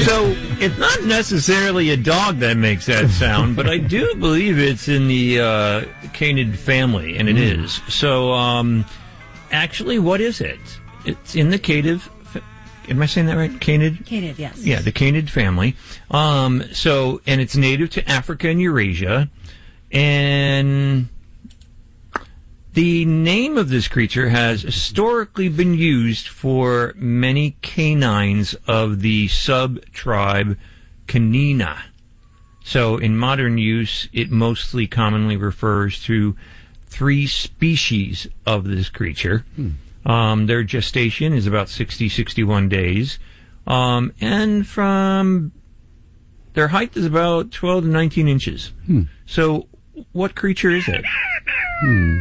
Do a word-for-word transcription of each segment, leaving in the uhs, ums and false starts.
So it's not necessarily a dog that makes that sound, but I do believe it's in the uh, canid family, and it mm. is. So um, actually, what is it? It's in the cative. Am I saying that right? Canid? Canid, yes. Yeah, the canid family. Um, so, and it's native to Africa and Eurasia. And the name of this creature has historically been used for many canines of the subtribe Canina. So, in modern use, it mostly commonly refers to three species of this creature. Hmm. Um, their gestation is about sixty, sixty-one days. Um, and from their height is about twelve to nineteen inches. Hmm. So, what creature is it? Hmm.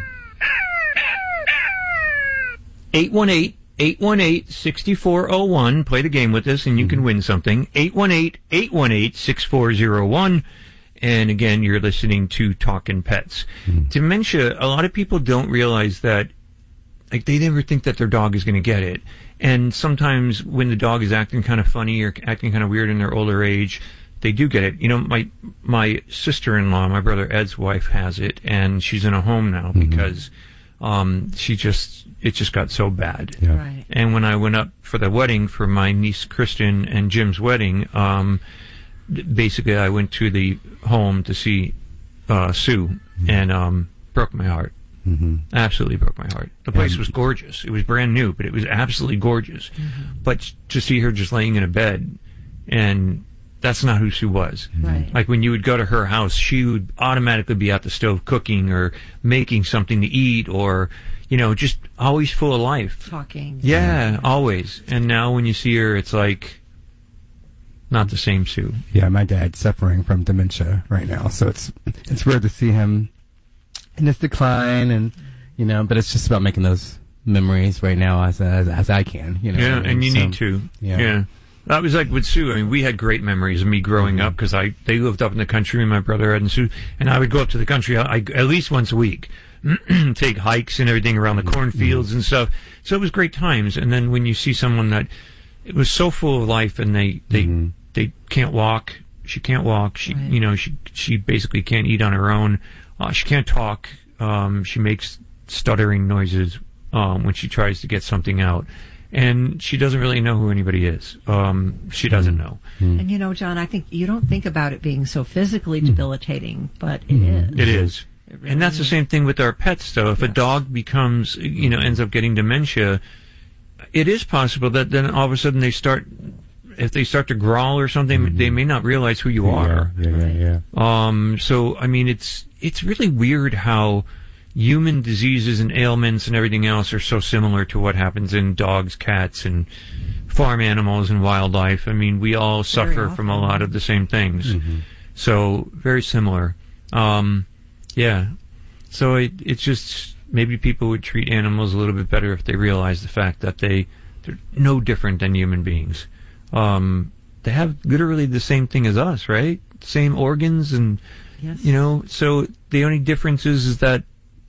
eight one eight, eight one eight, six four zero one. Play the game with us and you mm-hmm. can win something. eight one eight, eight one eight, six four zero one. And again, you're listening to Talkin' Pets. Hmm. Dementia, a lot of people don't realize that. Like, they never think that their dog is going to get it. And sometimes when the dog is acting kind of funny or acting kind of weird in their older age, they do get it. You know, my my sister-in-law, my brother Ed's wife, has it, and she's in a home now mm-hmm. because um, she just, it just got so bad. Yeah. Right. And when I went up for the wedding for my niece Kristen and Jim's wedding, um, basically I went to the home to see uh, Sue mm-hmm. and um, broke my heart. Mm-hmm. Absolutely broke my heart. The place was gorgeous. It was brand new, but it was absolutely gorgeous. Mm-hmm. But to see her just laying in a bed, and that's not who she was. Right. Like when you would go to her house, she would automatically be at the stove cooking or making something to eat, or, you know, just always full of life. Talking. Yeah, yeah, always. And now when you see her, it's like not the same Sue. Yeah, my dad's suffering from dementia right now, so it's it's weird to see him in this decline, and you know, but it's just about making those memories right now as as, as I can, you know. Yeah, and, and you so, need to. Yeah. yeah. That was like with Sue. I mean, we had great memories of me growing mm-hmm. up because I they lived up in the country, and my brother Ed and Sue, and I would go up to the country I, at least once a week, take hikes and everything around the cornfields mm-hmm. and stuff. So it was great times. And then when you see someone that it was so full of life, and they they mm-hmm. they can't walk, she can't walk, she right. you know she she basically can't eat on her own. Uh, she can't talk. Um, she makes stuttering noises um, when she tries to get something out. And she doesn't really know who anybody is. Um, she doesn't know. Mm. And, you know, John, I think you don't think about it being so physically debilitating, but it mm. is. It is. It really and that's is. the same thing with our pets, though. If yes. a dog becomes, you know, ends up getting dementia, it is possible that then all of a sudden they start... If they start to growl or something, mm-hmm. they may not realize who you are. Yeah, yeah, yeah, yeah. Um, so, I mean, it's it's really weird how human diseases and ailments and everything else are so similar to what happens in dogs, cats, and farm animals and wildlife. I mean, we all very suffer often. from a lot of the same things. Mm-hmm. So, very similar. Um, yeah. So, it, it's just maybe people would treat animals a little bit better if they realized the fact that they, they're no different than human beings. Um, they have literally the same thing as us, right? Same organs and, yes. you know, so the only difference is, is that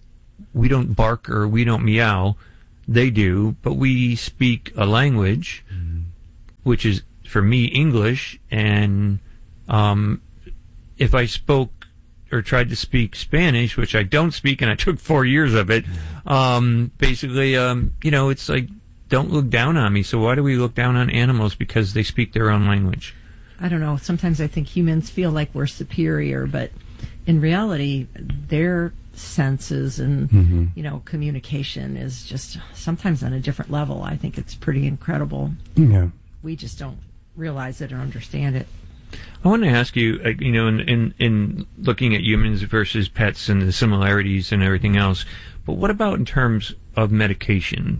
we don't bark or we don't meow. They do, but we speak a language, mm. which is, for me, English. And um, if I spoke or tried to speak Spanish, which I don't speak, and I took four years of it, um, basically, um, you know, it's like, don't look down on me. So why do we look down on animals? Because they speak their own language. I don't know. Sometimes I think humans feel like we're superior, but in reality, their senses and, mm-hmm. you know, communication is just sometimes on a different level. I think it's pretty incredible. Yeah. We just don't realize it or understand it. I want to ask you, uh, you know, in, in, in looking at humans versus pets and the similarities and everything else, but what about in terms of medication?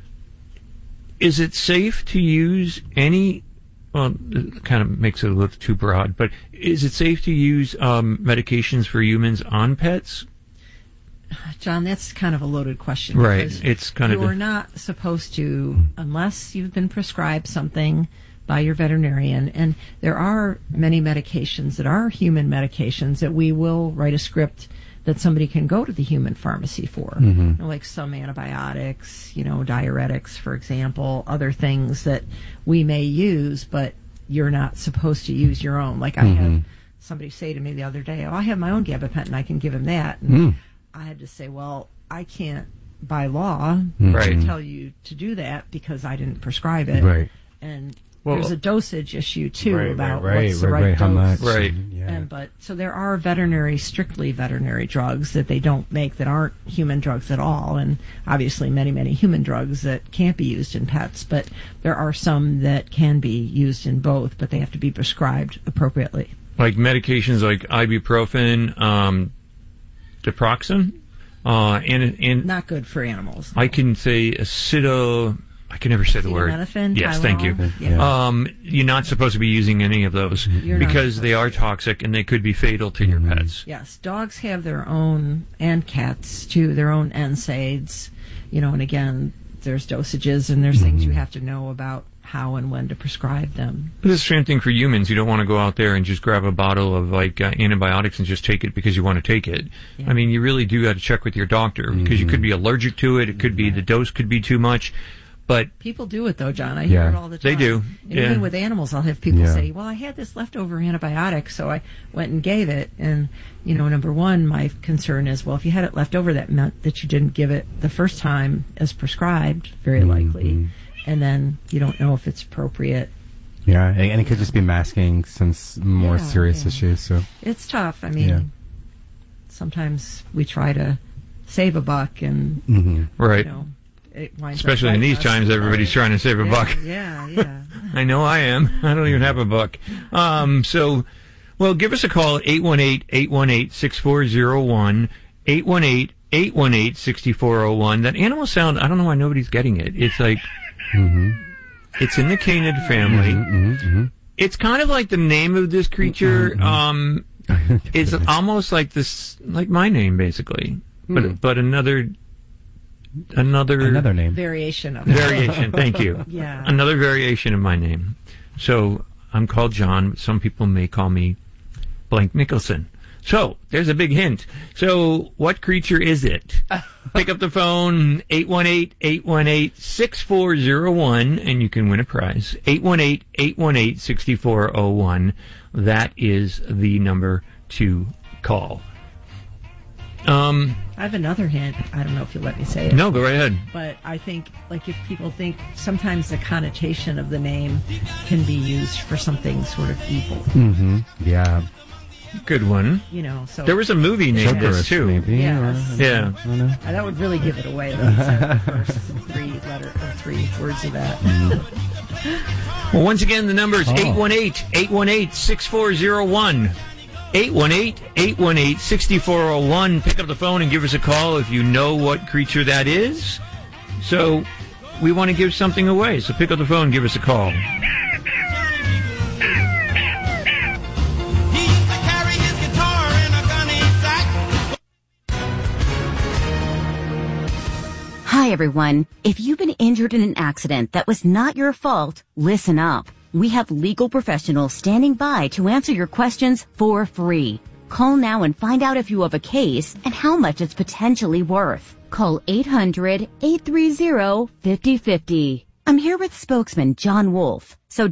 Is it safe to use any, well, it kind of makes it a little too broad, but is it safe to use um, medications for humans on pets? John, that's kind of a loaded question. Right. It's kind you of... You are not supposed to, unless you've been prescribed something by your veterinarian, and there are many medications that are human medications that we will write a script that somebody can go to the human pharmacy for, mm-hmm. you know, like some antibiotics, you know, diuretics, for example, other things that we may use, but you're not supposed to use your own. Like I Mm-hmm. had somebody say to me the other day, oh, I have my own gabapentin, I can give him that. And Mm. I had to say, well, I can't, by law, Right. tell you to do that because I didn't prescribe it. Right. And Well- there's a dosage issue, too, right, about right, what's the right, right, right, dose. how much? Right. Yeah. And but so there are veterinary, strictly veterinary drugs that they don't make that aren't human drugs at all, and obviously many, many human drugs that can't be used in pets. But there are some that can be used in both, but they have to be prescribed appropriately. Like medications like ibuprofen, um, diproxin, uh, and and Not good for animals. I can say acido. I can never say the word. Acetaminophen, Yes, thank you. Tylenol, Yeah. yeah. Um, you're not supposed to be using any of those You're not because supposed they are toxic and they could be fatal to your pets. Yes, dogs have their own, and cats too, their own N SAIDs. You know, and again, there's dosages and there's things you have to know about how and when to prescribe them. It's the same thing for humans. You don't want to go out there and just grab a bottle of like uh, antibiotics and just take it because you want to take it. Yeah. I mean, you really do got to check with your doctor because you could be allergic to it. It could be the dose could be too much. But People do it though, John. I Yeah. hear it all the time. They do, And yeah. Even with animals, I'll have people Yeah. say, "Well, I had this leftover antibiotic, so I went and gave it." And you know, number one, my concern is, well, if you had it left over, that meant that you didn't give it the first time as prescribed, very likely, and then you don't know if it's appropriate. Yeah, and, and it could just be masking some s- more Yeah, serious yeah. issues. So It's tough. I mean, Yeah. sometimes we try to save a buck, and mhm. right, you know, it winds up especially in biting these us. times, everybody's trying to save a yeah, buck. Yeah, yeah. I know I am. I don't even have a buck. Um, so, well, give us a call at eight one eight, eight one eight, six four zero one, eight one eight, eight one eight, six four zero one. That animal sound, I don't know why nobody's getting it. It's like, it's in the canid family. Mhm, mhm. It's kind of like the name of this creature. Um, it's almost like this, like my name, basically. But, but another, another, Another name. Variation of variation. Thank you. Yeah. Another variation of my name. So I'm called John, but some people may call me Blank Nicholson. So there's a big hint. So what creature is it? Pick up the phone, eight one eight, eight one eight, six four zero one, and you can win a prize. eight one eight, eight one eight, six four zero one. That is the number to call. Um, I have another hint. I don't know if you'll let me say it. no, go right ahead. But I think, like, if people think sometimes the connotation of the name can be used for something sort of evil, Mm-hmm. Yeah. Good one. you know. So There was a movie named this Jokerous, too. maybe. Yes. or- Yeah. I don't know. uh, that would really give it away. If you said the first three letter or three words of that. Well, once again, the number is Oh. eight one eight, eight one eight, six four zero one. eight one eight, eight one eight, six four zero one. Pick up the phone and give us a call if you know what creature that is. So we want to give something away. So pick up the phone and give us a call. He used to carry his guitar in a gunny sack. Hi, everyone. If you've been injured in an accident that was not your fault, listen up. We have legal professionals standing by to answer your questions for free. Call now and find out if you have a case and how much it's potentially worth. Call eight hundred, eight three zero, five zero five zero. I'm here with spokesman John Wolf. So